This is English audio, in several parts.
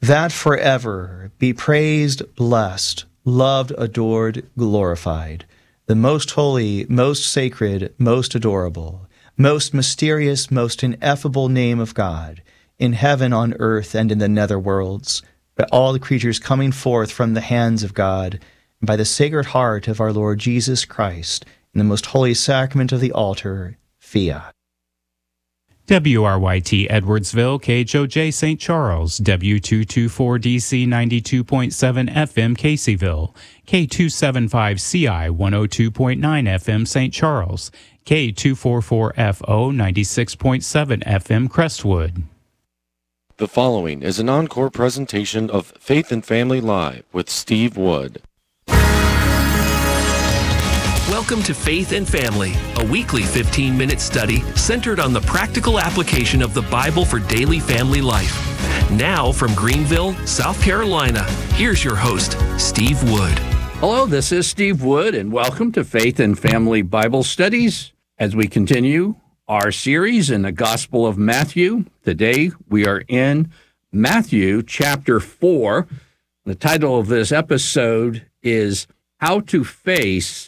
that forever be praised, blessed, loved, adored, glorified, the most holy, most sacred, most adorable, most mysterious, most ineffable name of God, in heaven, on earth, and in the nether worlds, by all the creatures coming forth from the hands of God, and by the Sacred Heart of our Lord Jesus Christ, in the most holy sacrament of the altar, fiat. WRYT Edwardsville, KHOJ St. Charles, W224DC 92.7 FM Caseyville, K275CI 102.9 FM St. Charles, K244FO 96.7 FM Crestwood. The following is an encore presentation of Faith and Family Live with Steve Wood. Welcome to Faith and Family, a weekly 15-minute study centered on the practical application of the Bible for daily family life. Now from Greenville, South Carolina, here's your host, Steve Wood. Hello, this is Steve Wood, and welcome to Faith and Family Bible Studies. As we continue our series in the Gospel of Matthew, today we are in Matthew chapter 4. The title of this episode is How to Face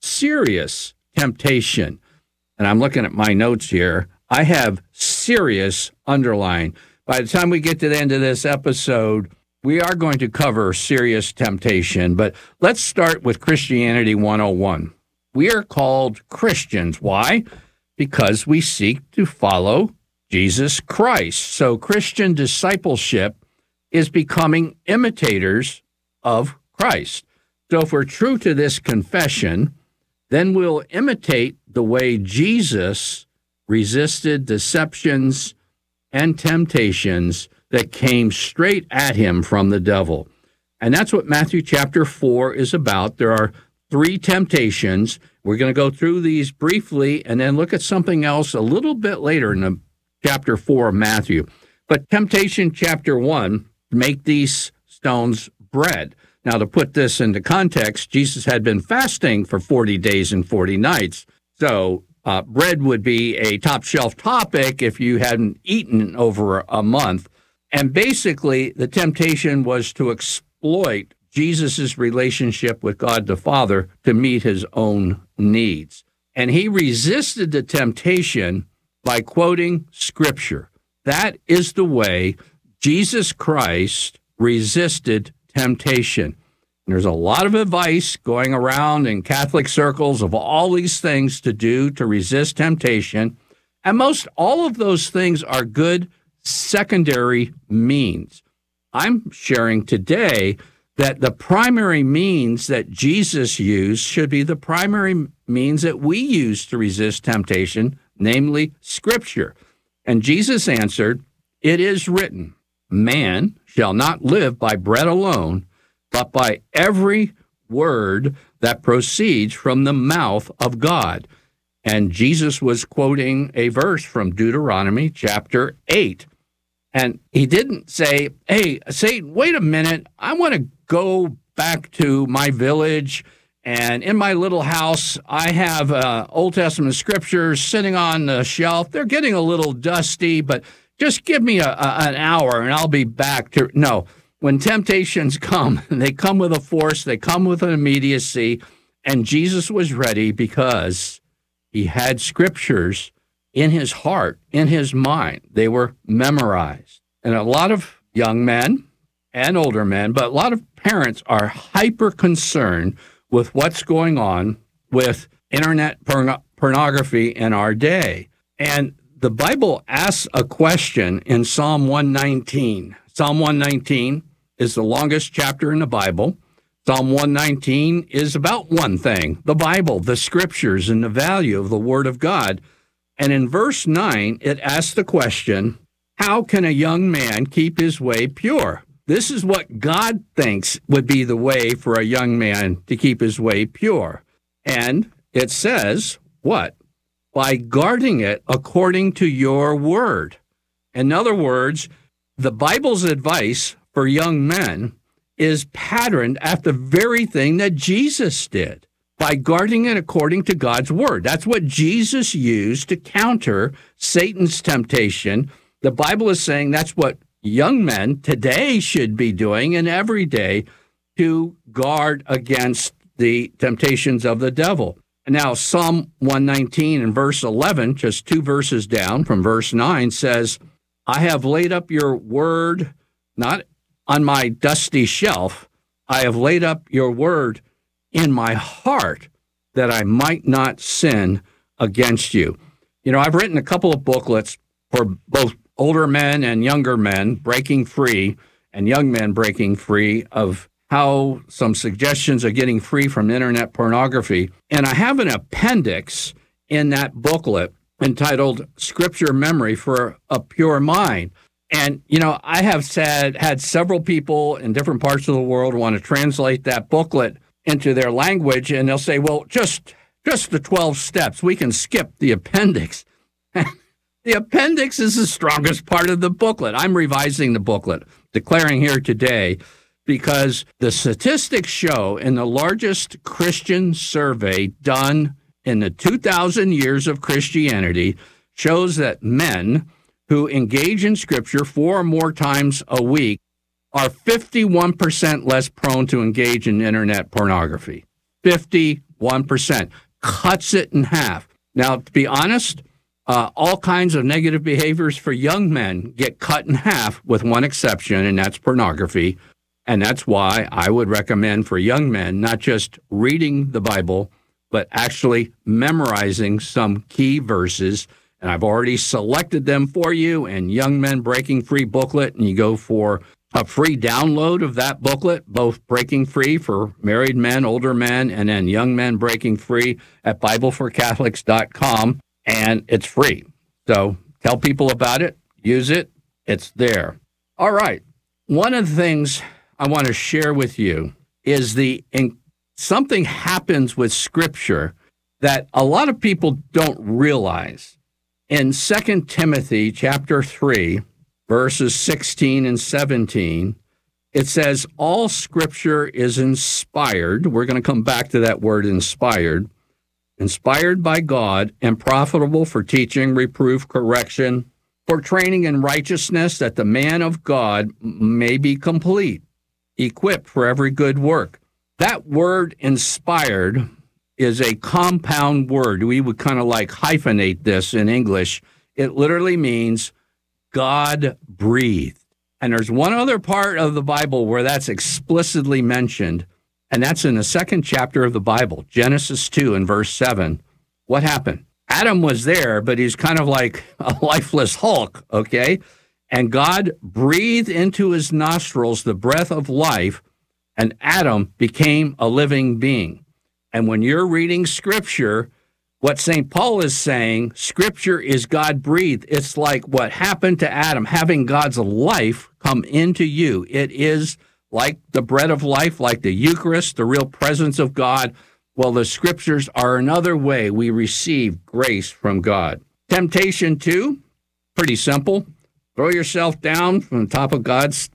Serious Temptation. And I'm looking at my notes here. I have serious underlined. By the time we get to the end of this episode, we are going to cover serious temptation. But let's start with Christianity 101. We are called Christians. Why? Because we seek to follow Jesus Christ. So Christian discipleship is becoming imitators of Christ. So if we're true to this confession, then we'll imitate the way Jesus resisted deceptions and temptations that came straight at him from the devil. And that's what Matthew chapter 4 is about. There are 3 temptations. We're going to go through these briefly and then look at something else a little bit later in the chapter 4 of Matthew. But temptation chapter 1, make these stones bread. Now, to put this into context, Jesus had been fasting for 40 days and 40 nights. So bread would be a top-shelf topic if you hadn't eaten over a month. And basically, the temptation was to exploit Jesus' relationship with God the Father to meet his own needs. And he resisted the temptation by quoting Scripture. That is the way Jesus Christ resisted temptation. There's a lot of advice going around in Catholic circles of all these things to do to resist temptation, and most all of those things are good secondary means. I'm sharing today that the primary means that Jesus used should be the primary means that we use to resist temptation, namely Scripture. And Jesus answered, "It is written, man shall not live by bread alone, but by every word that proceeds from the mouth of God." And Jesus was quoting a verse from Deuteronomy chapter 8. And he didn't say, "Hey, Satan, wait a minute. I want to go back to my village, and in my little house, I have Old Testament scriptures sitting on the shelf. They're getting a little dusty, but just give me an hour, and I'll be back to..." No. When temptations come, they come with a force, they come with an immediacy, and Jesus was ready because he had scriptures in his heart, in his mind. They were memorized. And a lot of young men and older men, but a lot of parents are hyper concerned with what's going on with internet pornography in our day. And the Bible asks a question in Psalm 119. Psalm 119 is the longest chapter in the Bible. Psalm 119 is about one thing, the Bible, the Scriptures, and the value of the Word of God. And in verse 9, it asks the question, how can a young man keep his way pure? This is what God thinks would be the way for a young man to keep his way pure. And it says, what? By guarding it according to your word. In other words, the Bible's advice for young men is patterned after the very thing that Jesus did, by guarding it according to God's word. That's what Jesus used to counter Satan's temptation. The Bible is saying that's what young men today should be doing and every day to guard against the temptations of the devil. Now, Psalm 119 and verse 11, just 2 verses down from verse 9, says, I have laid up your word not on my dusty shelf. I have laid up your word in my heart that I might not sin against you. You know, I've written a couple of booklets for both older men and younger men breaking free and young men breaking free of how some suggestions of getting free from internet pornography. And I have an appendix in that booklet entitled Scripture Memory for a Pure Mind. And, you know, I have had several people in different parts of the world want to translate that booklet into their language, and they'll say, well, just the 12 steps. We can skip the appendix. The appendix is the strongest part of the booklet. I'm revising the booklet, declaring here today, because the statistics show in the largest Christian survey done in the 2,000 years of Christianity shows that men who engage in Scripture 4 or more times a week are 51% less prone to engage in internet pornography. 51%. Cuts it in half. Now, to be honest, all kinds of negative behaviors for young men get cut in half with one exception, and that's pornography. And that's why I would recommend for young men not just reading the Bible, but actually memorizing some key verses. And I've already selected them for you in Young Men Breaking Free booklet, and you go for a free download of that booklet, both Breaking Free for married men, older men, and then Young Men Breaking Free at BibleForCatholics.com, and it's free. So tell people about it, use it, it's there. All right. One of the things I want to share with you is something happens with Scripture that a lot of people don't realize. In 2 Timothy chapter 3, verses 16 and 17, it says, all Scripture is inspired. We're going to come back to that word inspired by God and profitable for teaching, reproof, correction, for training in righteousness, that the man of God may be complete, equipped for every good work. That word inspired is a compound word. We would kind of like hyphenate this in English. It literally means God breathed. And there's one other part of the Bible where that's explicitly mentioned, and that's in the 2nd chapter of the Bible, Genesis 2 and verse 7. What happened? Adam was there, but he's kind of like a lifeless Hulk, okay? And God breathed into his nostrils the breath of life, and Adam became a living being. And when you're reading Scripture, what St. Paul is saying, Scripture is God-breathed. It's like what happened to Adam, having God's life come into you. It is like the bread of life, like the Eucharist, the real presence of God. Well, the Scriptures are another way we receive grace from God. Temptation 2, pretty simple. Throw yourself down from the top of God's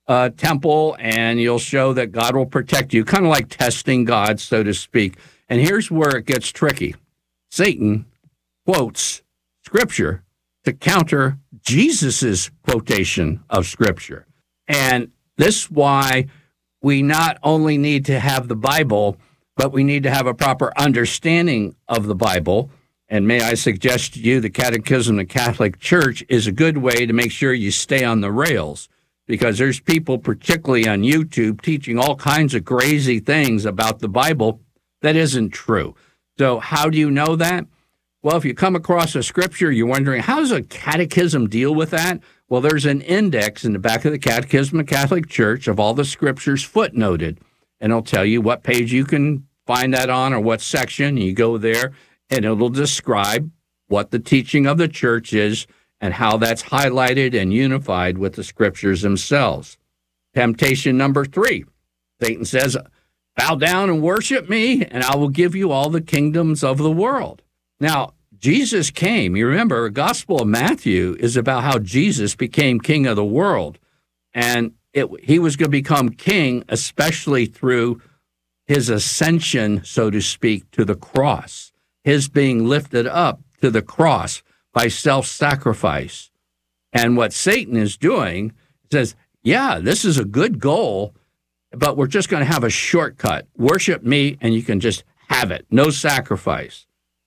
temple, and you'll show that God will protect you, kind of like testing God, so to speak. And here's where it gets tricky. Satan quotes Scripture to counter Jesus's quotation of Scripture. And this is why we not only need to have the Bible, but we need to have a proper understanding of the Bible. And may I suggest to you the Catechism of the Catholic Church is a good way to make sure you stay on the rails, because there's people, particularly on YouTube, teaching all kinds of crazy things about the Bible that isn't true. So how do you know that? Well, if you come across a Scripture, you're wondering, how does a catechism deal with that? Well, there's an index in the back of the Catechism of the Catholic Church of all the Scriptures footnoted, and it'll tell you what page you can find that on or what section. You go there, and it'll describe what the teaching of the Church is and how that's highlighted and unified with the Scriptures themselves. Temptation number 3. Satan says, bow down and worship me, and I will give you all the kingdoms of the world. Now, Jesus came. You remember, the Gospel of Matthew is about how Jesus became king of the world. And he was going to become king, especially through his ascension, so to speak, to the cross, his being lifted up to the cross by self-sacrifice. And what Satan is doing says, yeah, this is a good goal, but we're just going to have a shortcut. Worship me, and you can just have it. No sacrifice.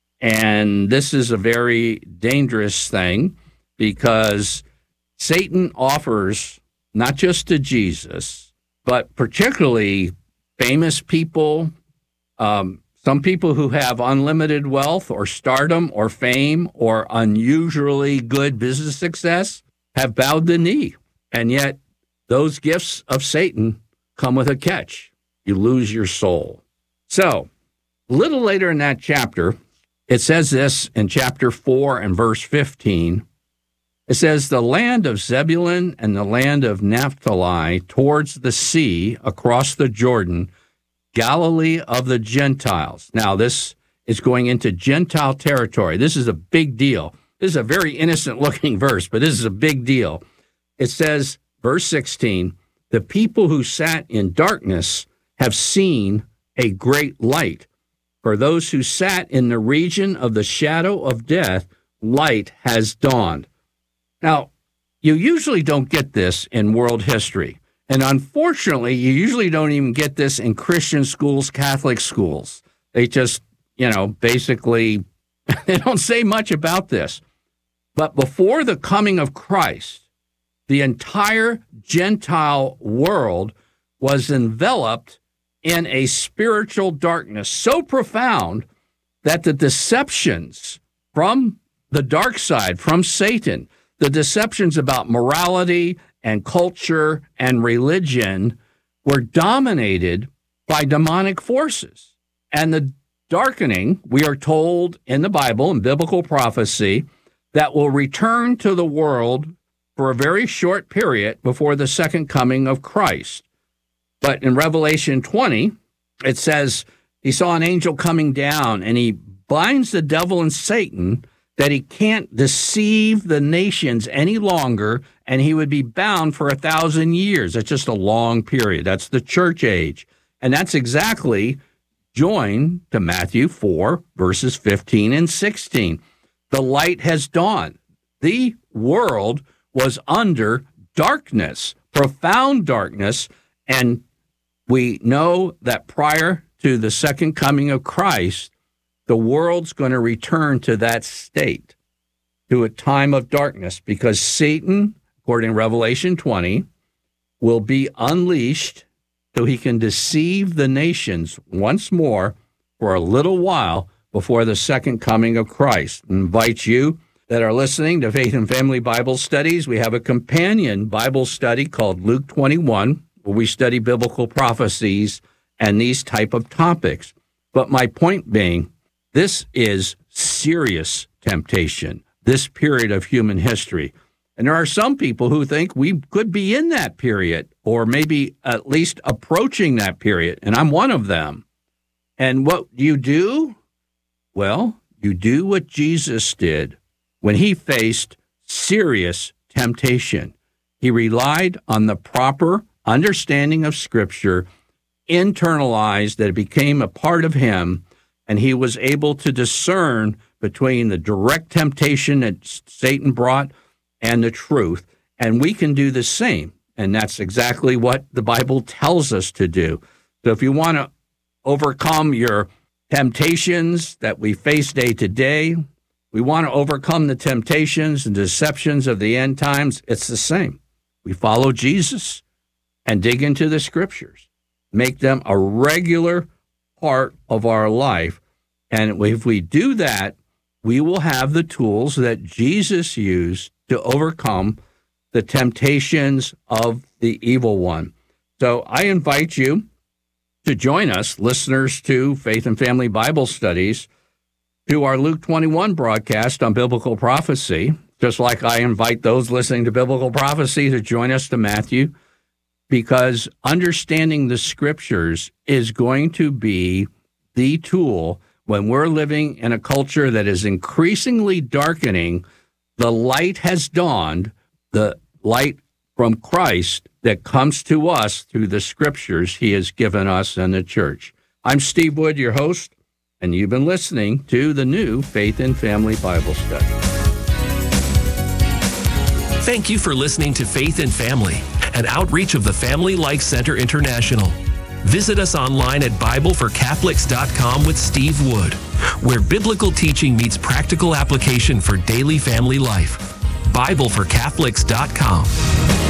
And this is a very dangerous thing because Satan offers not just to Jesus, but particularly famous people, some people who have unlimited wealth or stardom or fame or unusually good business success have bowed the knee. And yet those gifts of Satan come with a catch. You lose your soul. So a little later in that chapter, it says this in chapter 4 and verse 15. It says, the land of Zebulun and the land of Naphtali towards the sea across the Jordan, Galilee of the Gentiles. Now, this is going into Gentile territory. This is a big deal. This is a very innocent-looking verse, but this is a big deal. It says, verse 16, the people who sat in darkness have seen a great light. For those who sat in the region of the shadow of death, light has dawned. Now, you usually don't get this in world history. And unfortunately, you usually don't even get this in Christian schools, Catholic schools. They just, basically, they don't say much about this. But before the coming of Christ, the entire Gentile world was enveloped in a spiritual darkness so profound that the deceptions from the dark side, from Satan, the deceptions about morality and culture and religion were dominated by demonic forces. And the darkening, we are told in the Bible, in biblical prophecy, that will return to the world for a very short period before the second coming of Christ. But in Revelation 20, it says, he saw an angel coming down, and he binds the devil and Satan that he can't deceive the nations any longer, and he would be bound for 1,000 years. That's just a long period. That's the church age. And that's exactly joined to Matthew 4, verses 15 and 16. The light has dawned. The world was under darkness, profound darkness, and we know that prior to the second coming of Christ, the world's going to return to that state, to a time of darkness, because Satan, according to Revelation 20, will be unleashed so he can deceive the nations once more for a little while before the second coming of Christ. I invite you that are listening to Faith and Family Bible Studies. We have a companion Bible study called Luke 21, where we study biblical prophecies and these type of topics. But my point being, this is serious temptation, this period of human history. And there are some people who think we could be in that period, or maybe at least approaching that period, and I'm one of them. And what do you do? Well, you do what Jesus did when he faced serious temptation. He relied on the proper understanding of Scripture, internalized that it became a part of him, and he was able to discern between the direct temptation that Satan brought and the truth. And we can do the same. And that's exactly what the Bible tells us to do. So if you want to overcome your temptations that we face day to day, we want to overcome the temptations and deceptions of the end times, it's the same. We follow Jesus and dig into the Scriptures, make them a regular part of our life. And if we do that, we will have the tools that Jesus used to overcome the temptations of the evil one. So I invite you to join us, listeners to Faith and Family Bible Studies, to our Luke 21 broadcast on biblical prophecy, just like I invite those listening to biblical prophecy to join us to Matthew, because understanding the Scriptures is going to be the tool when we're living in a culture that is increasingly darkening. The light has dawned, the light from Christ that comes to us through the Scriptures he has given us in the church. I'm Steve Wood, your host, and you've been listening to the new Faith and Family Bible Study. Thank you for listening to Faith and Family. an outreach of the Family Life Center International. Visit us online at BibleForCatholics.com with Steve Wood, where biblical teaching meets practical application for daily family life. BibleForCatholics.com.